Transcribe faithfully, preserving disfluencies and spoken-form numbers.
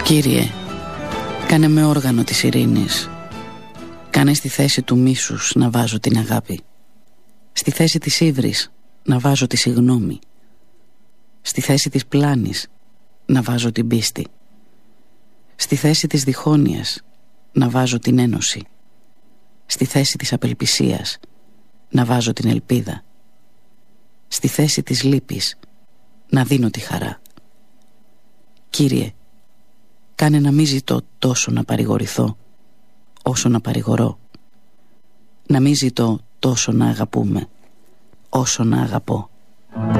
Κύριε, κάνε με όργανο της ειρήνης. Κάνε στη θέση του μίσους να βάζω την αγάπη. Στη θέση της ύβρης να βάζω τη συγνώμη. Στη θέση της πλάνης να βάζω την πίστη. Στη θέση της διχόνοιας να βάζω την ένωση. Στη θέση της απελπισίας να βάζω την ελπίδα. Στη θέση της λύπης να δίνω τη χαρά. Κύριε, κάνε να μην ζητώ τόσο να παρηγορηθώ όσο να παρηγορώ. Να μην ζητώ τόσο να αγαπούμε όσο να αγαπώ.